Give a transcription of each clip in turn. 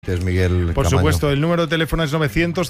Miguel Por Camaño. supuesto, el número de teléfono es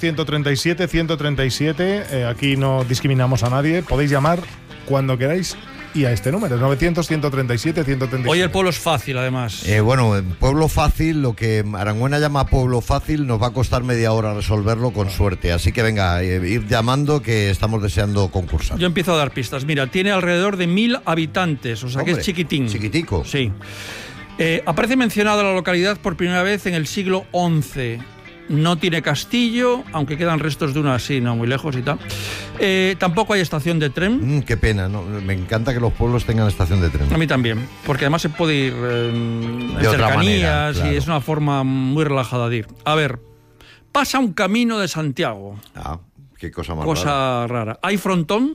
900-137-137. Aquí no discriminamos a nadie. Podéis llamar cuando queráis y a este número, 900-137-137. Hoy el pueblo es fácil, además. Bueno, en pueblo fácil, lo que Aranguena llama pueblo fácil, nos va a costar media hora resolverlo con suerte. Así que venga, ir llamando, que estamos deseando concursar. Yo empiezo a dar pistas. Mira, tiene alrededor de 1000 habitantes, o sea que es chiquitín. Chiquitico. Sí. Aparece mencionada la localidad por primera vez en el siglo XI. No tiene castillo, aunque quedan restos de una así, no muy lejos y tal. Tampoco hay estación de tren. Qué pena, ¿no? Me encanta que los pueblos tengan estación de tren. A mí también, porque además se puede ir en de otra manera, cercanías, claro. y es una forma muy relajada de ir. A ver, pasa un camino de Santiago. Qué cosa más rara. Rara. Hay frontón,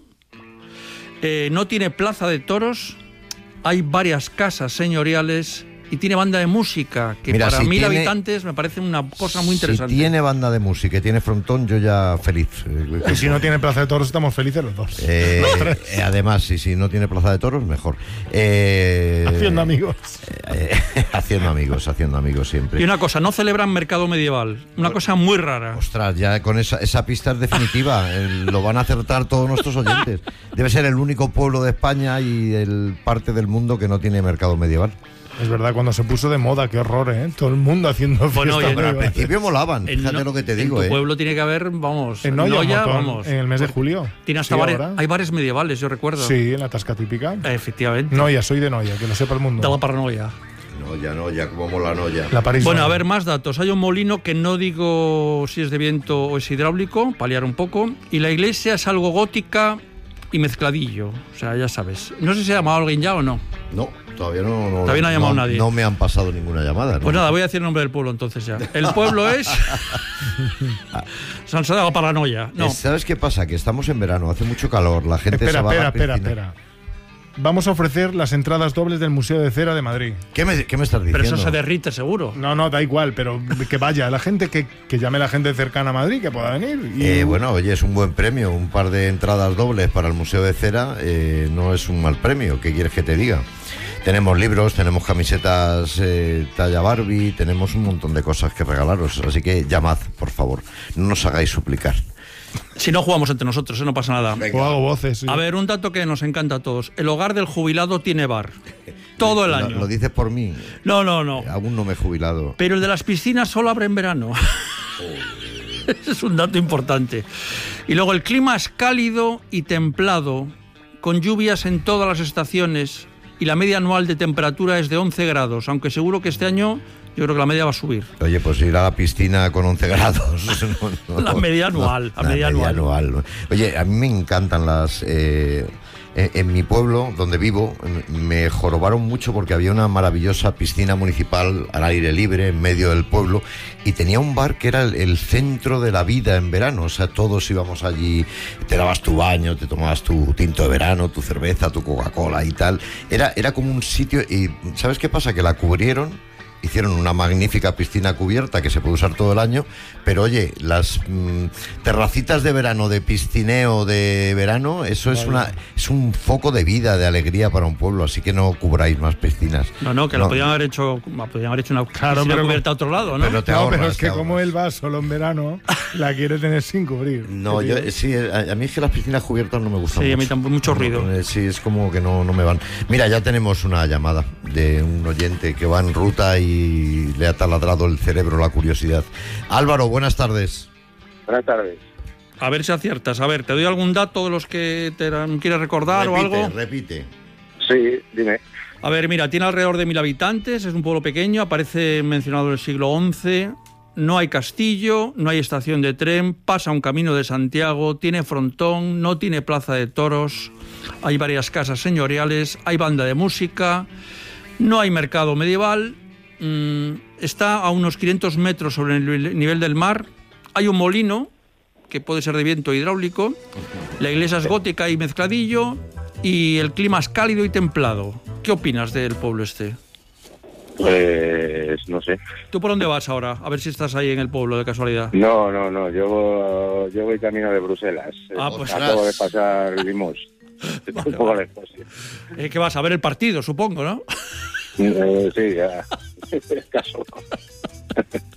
no tiene plaza de toros, hay varias casas señoriales y tiene banda de música, que Mira, para si 1000 tiene, habitantes me parece una cosa muy interesante. Si tiene banda de música y tiene frontón, yo ya feliz. Y si no tiene plaza de toros, estamos felices los dos. Además, si no tiene plaza de toros, mejor. Haciendo amigos. Haciendo amigos siempre. Y una cosa, no celebran mercado medieval. Una cosa muy rara. Ostras, ya con esa pista es definitiva. Lo van a acertar todos nuestros oyentes. Debe ser el único pueblo de España y el parte del mundo que no tiene mercado medieval. Es verdad, cuando se puso de moda, qué horror, ¿eh? Todo el mundo haciendo fiesta. Bueno, Pero al principio molaban, fíjate lo que te digo, En tu pueblo tiene que haber, en Noya, vamos. En el mes de julio. Tiene hasta hay bares medievales, yo recuerdo. Sí, en la tasca típica. Efectivamente. Noya, soy de Noya, que lo sepa el mundo. De la paranoia. Noya, como mola Noya. La París. Bueno, a ver, más datos. Hay un molino que no digo si es de viento o es hidráulico, paliar un poco. Y la iglesia es algo gótica y mezcladillo. O sea, ya sabes. No sé si ha llamado alguien ya o no. No, todavía no. Todavía no ha llamado nadie. No me han pasado ninguna llamada, ¿no? Pues nada, voy a decir el nombre del pueblo entonces ya. El pueblo es San Sala de la Paranoia. No. ¿Sabes qué pasa? Que estamos en verano, hace mucho calor, la gente se va a la piscina. Espera. Vamos a ofrecer las entradas dobles del Museo de Cera de Madrid. ¿Qué me estás diciendo? Pero eso se derrite seguro. No, da igual, pero que vaya la gente, que llame la gente cercana a Madrid, que pueda venir. Bueno, oye, es un buen premio, un par de entradas dobles para el Museo de Cera, no es un mal premio, ¿qué quieres que te diga? Tenemos libros, tenemos camisetas talla Barbie, tenemos un montón de cosas que regalaros, así que llamad, por favor, no nos hagáis suplicar. Si no jugamos entre nosotros, no pasa nada. O hago voces. Sí. A ver, un dato que nos encanta a todos. El hogar del jubilado tiene bar. Todo el año. ¿Lo dices por mí? No. Aún no me he jubilado. Pero el de las piscinas solo abre en verano. Ese es un dato importante. Y luego el clima es cálido y templado, con lluvias en todas las estaciones, y la media anual de temperatura es de 11 grados, aunque seguro que este año yo creo que la media va a subir. Oye, pues ir a la piscina con 11 grados. La media anual. La media anual. Oye, a mí me encantan las... en mi pueblo, donde vivo, me jorobaron mucho porque había una maravillosa piscina municipal al aire libre en medio del pueblo y tenía un bar que era el centro de la vida en verano. O sea, todos íbamos allí, te dabas tu baño, te tomabas tu tinto de verano, tu cerveza, tu Coca-Cola y tal. Era como un sitio... Y ¿sabes qué pasa? Que la cubrieron. Hicieron una magnífica piscina cubierta que se puede usar todo el año, pero oye, las terracitas de verano, de piscineo de verano, eso es un foco de vida, de alegría para un pueblo, así que no cubráis más piscinas. No, que lo podían haber hecho una piscina cubierta a otro lado, ¿no? Pero es que como él va solo en verano, la quiere tener sin cubrir. No, a mí es que las piscinas cubiertas no me gustan mucho. Sí, a mí tampoco, mucho ruido. Sí, es como que no me van. Mira, ya tenemos una llamada de un oyente que va en ruta y le ha taladrado el cerebro la curiosidad. Álvaro, buenas tardes. Buenas tardes. A ver si aciertas. A ver, ¿te doy algún dato de los que te quieres recordar o algo? Repite. Sí, dime. A ver, mira, tiene alrededor de 1000 habitantes, es un pueblo pequeño, aparece mencionado en el siglo XI, no hay castillo, no hay estación de tren, pasa un camino de Santiago, tiene frontón, no tiene plaza de toros, hay varias casas señoriales, hay banda de música, no hay mercado medieval. Está a unos 500 metros sobre el nivel del mar. Hay un molino que puede ser de viento hidráulico. La iglesia es gótica y mezcladillo. Y el clima es cálido y templado. ¿Qué opinas del pueblo este? Pues no sé. ¿Tú por dónde vas ahora? A ver si estás ahí en el pueblo de casualidad. No. Yo voy camino de Bruselas. Pues acabo de pasar Limos. Un poco lejos. Que vas a ver el partido, supongo, ¿no? Sí, ya. Caso.